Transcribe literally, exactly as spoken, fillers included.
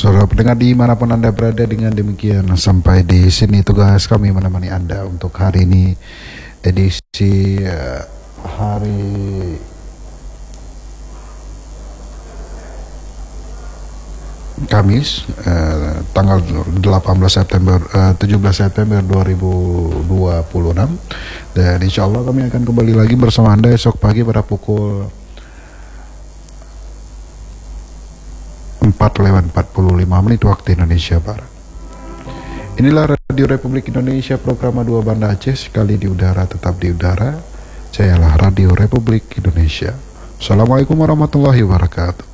saudara pendengar dimanapun Anda berada, dengan demikian sampai di sini tugas kami menemani Anda untuk hari ini, edisi uh, hari Kamis, uh, tanggal delapan belas September, uh, tujuh belas September dua ribu dua puluh enam, dan insya Allah kami akan kembali lagi bersama Anda esok pagi pada pukul empat lewat empat puluh lima menit waktu Indonesia Barat. Inilah Radio Republik Indonesia, program dua Banda Aceh, sekali di udara tetap di udara. Sayalah Radio Republik Indonesia. Assalamualaikum warahmatullahi wabarakatuh.